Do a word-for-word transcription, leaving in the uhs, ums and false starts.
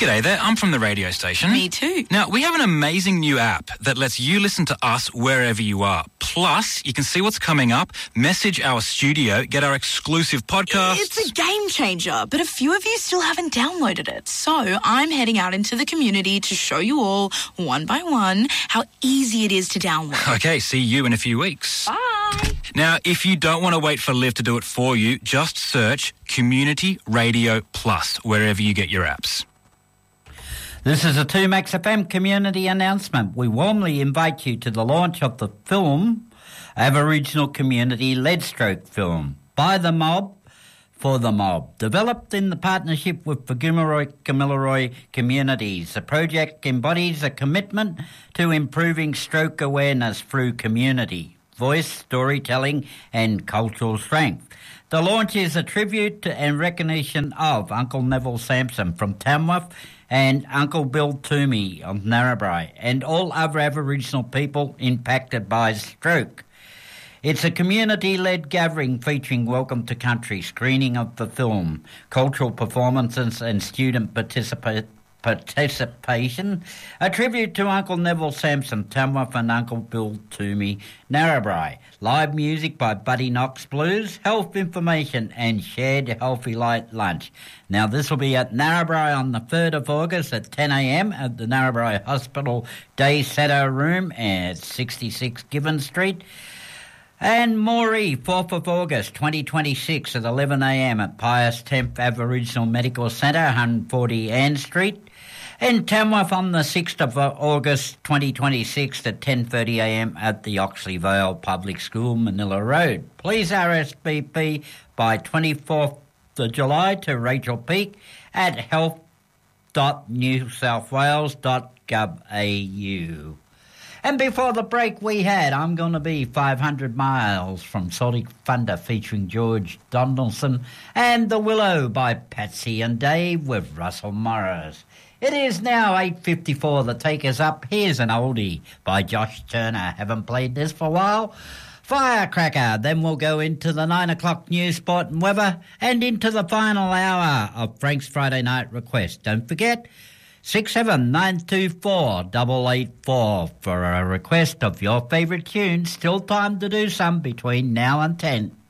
G'day there, I'm from the radio station. Me too. Now, we have an amazing new app that lets you listen to us wherever you are. Plus, you can see what's coming up, message our studio, get our exclusive podcasts. It's a game changer, but a few of you still haven't downloaded it. So I'm heading out into the community to show you all, one by one, how easy it is to download. Okay, see you in a few weeks. Bye. Now, if you don't want to wait for Liv to do it for you, just search Community Radio Plus wherever you get your apps. This is a two Max F M community announcement. We warmly invite you to the launch of the film, Aboriginal Community Leadstroke film, By the Mob, For the Mob, developed in the partnership with the Gumaroy Kamilaroi communities. The project embodies a commitment to improving stroke awareness through community, voice, storytelling and cultural strength. The launch is a tribute to and recognition of Uncle Neville Sampson from Tamworth and Uncle Bill Toomey of Narrabri and all other Aboriginal people impacted by stroke. It's a community-led gathering featuring Welcome to Country, screening of the film, cultural performances and student participa- participation, a tribute to Uncle Neville Sampson, Tamworth and Uncle Bill Toomey, Narrabri, live music by Buddy Knox Blues, health information and shared healthy light lunch. Now this will be at Narrabri on the third of August at ten a m at the Narrabri Hospital Day Centre Room at sixty-six Gibbon Street. And Moree, fourth of August twenty twenty-six at eleven a m at Pius tenth Aboriginal Medical Centre, one forty Ann Street. And Tamworth on the sixth of August twenty twenty-six at ten thirty a m at the Oxley Vale Public School, Manila Road. Please R S V P by twenty-fourth of July to Rachel Peake at health dot new south wales dot gov dot a u. And before the break we had I'm Gonna Be five hundred miles from Salty Thunder featuring George Donaldson and The Willow by Patsy and Dave with Russell Morris. It is now eight fifty-four. The take us up. Here's an oldie by Josh Turner. Haven't played this for a while. Firecracker. Then we'll go into the nine o'clock news, sport and weather and into the final hour of Frank's Friday Night Request. Don't forget, six seven nine two four eight eight four for a request of your favourite tune. Still time to do some between now and ten.